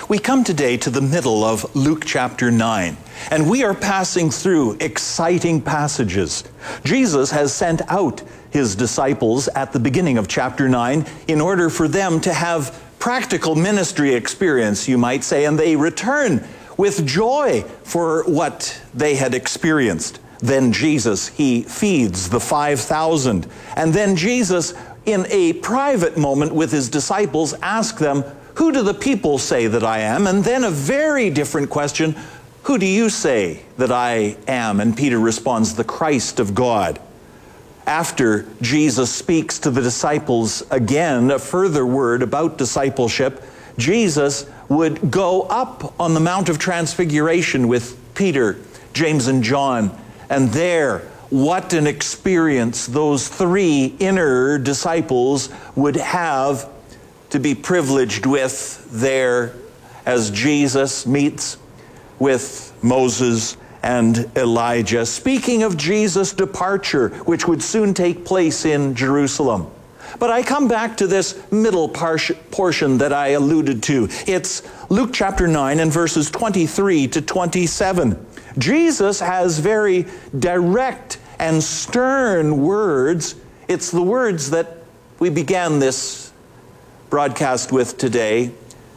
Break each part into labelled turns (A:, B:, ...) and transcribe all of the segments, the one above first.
A: We come today to the middle of Luke chapter 9, and we are passing through exciting passages. Jesus has sent out his disciples at the beginning of chapter 9 in order for them to have practical ministry experience, you might say, and they return with joy for what they had experienced. Then Jesus, he feeds the 5,000. And then Jesus, in a private moment with his disciples, asks them, "Who do the people say that I am?" And then a very different question, "Who do you say that I am?" And Peter responds, "The Christ of God." After Jesus speaks to the disciples again, a further word about discipleship, Jesus would go up on the Mount of Transfiguration with Peter, James, and John. And there, what an experience those three inner disciples would have to be privileged with there as Jesus meets with Moses and Elijah. Speaking of Jesus' departure, which would soon take place in Jerusalem. But I come back to this middle portion that I alluded to. It's Luke chapter 9 and verses 23 to 27. Jesus has very direct and stern words. It's the words that we began this broadcast with today.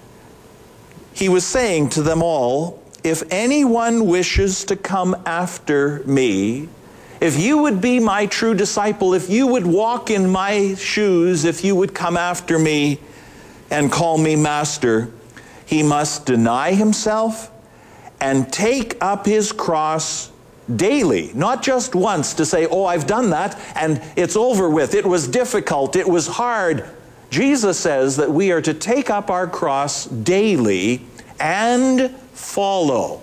A: He was saying to them all, "If anyone wishes to come after me, if you would be my true disciple, if you would walk in my shoes, if you would come after me and call me master, he must deny himself and take up his cross daily." Not just once to say, "Oh, I've done that and it's over with. It was difficult. It was hard." Jesus says that we are to take up our cross daily and follow.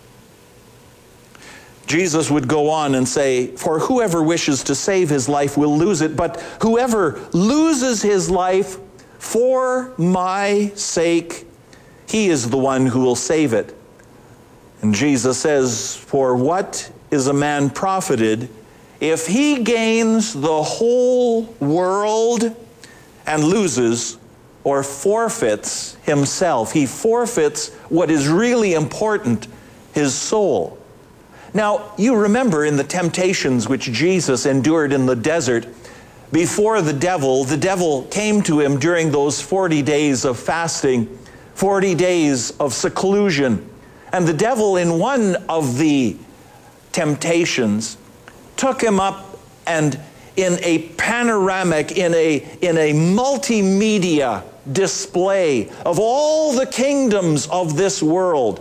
A: Jesus would go on and say, "For whoever wishes to save his life will lose it, but whoever loses his life for my sake, he is the one who will save it." And Jesus says, "For what is a man profited if he gains the whole world and loses or forfeits himself?" He forfeits what is really important, his soul. Now, you remember in the temptations which Jesus endured in the desert, before the devil came to him during those 40 days of fasting, 40 days of seclusion. And the devil, in one of the temptations, took him up and in a panoramic, in a multimedia display of all the kingdoms of this world.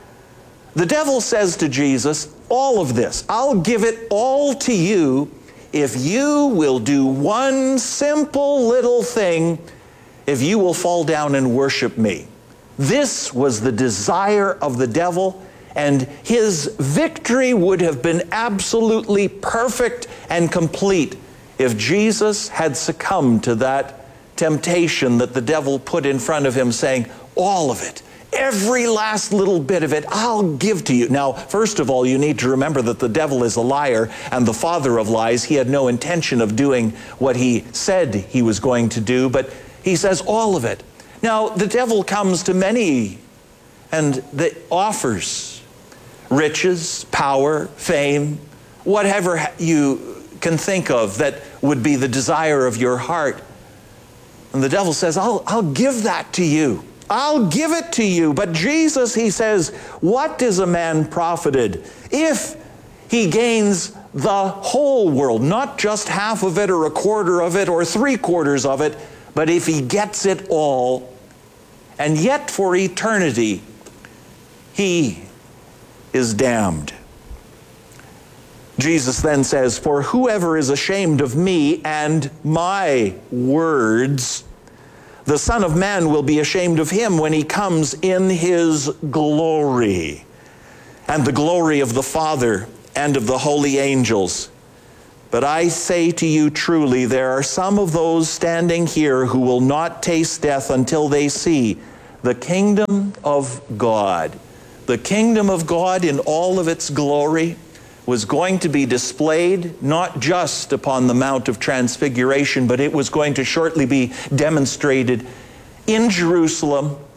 A: The devil says to Jesus, "All of this, I'll give it all to you if you will do one simple little thing, if you will fall down and worship me." This was the desire of the devil, and his victory would have been absolutely perfect and complete if Jesus had succumbed to that temptation that the devil put in front of him, saying, "All of it, every last little bit of it, I'll give to you." Now, first of all, you need to remember that the devil is a liar and the father of lies. He had no intention of doing what he said he was going to do, but he says all of it. Now, the devil comes to many and offers riches, power, fame, whatever you can think of that would be the desire of your heart. And the devil says, I'll give that to you. I'll give it to you. But Jesus, he says, "What is a man profited if he gains the whole world?" Not just half of it or a quarter of it or 3/4 of it, but if he gets it all, and yet for eternity, he is damned. Jesus then says, "For whoever is ashamed of me and my words, the Son of Man will be ashamed of him when he comes in his glory, and the glory of the Father and of the holy angels. But I say to you truly, there are some of those standing here who will not taste death until they see the kingdom of God." The kingdom of God in all of its glory was going to be displayed not just upon the Mount of Transfiguration, but it was going to shortly be demonstrated in Jerusalem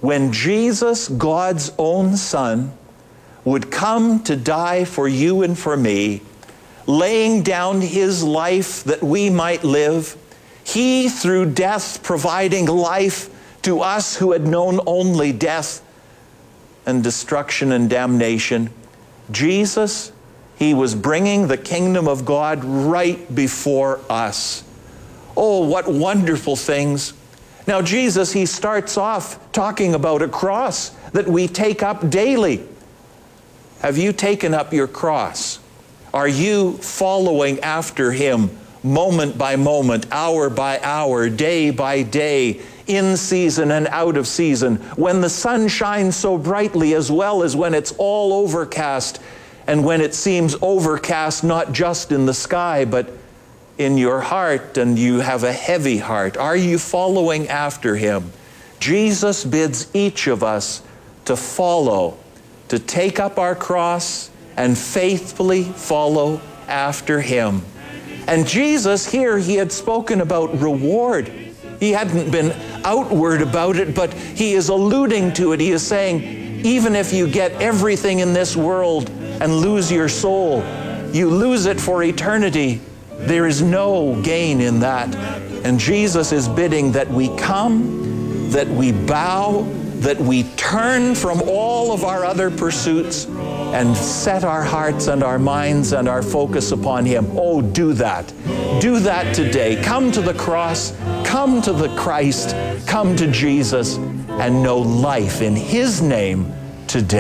A: when Jesus, God's own Son, would come to die for you and for me, laying down His life that we might live, He, through death, providing life to us who had known only death and destruction and damnation. Jesus, He was bringing the kingdom of God right before us. Oh, what wonderful things. Now, Jesus, He starts off talking about a cross that we take up daily. Have you taken up your cross? Are you following after Him moment by moment, hour by hour, day by day, in season and out of season, when the sun shines so brightly as well as when it's all overcast, and when it seems overcast not just in the sky but in your heart, and you have a heavy heart? Are you following after Him? Jesus bids each of us to follow, to take up our cross and faithfully follow after Him. And Jesus here, He had spoken about reward. He hadn't been outward about it, but He is alluding to it. He is saying, even if you get everything in this world and lose your soul, you lose it for eternity. There is no gain in that. And Jesus is bidding that we come, that we bow, that we turn from all of our other pursuits and set our hearts and our minds and our focus upon Him. Oh, do that. Do that today. Come to the cross, come to the Christ, come to Jesus, and know life in His name today.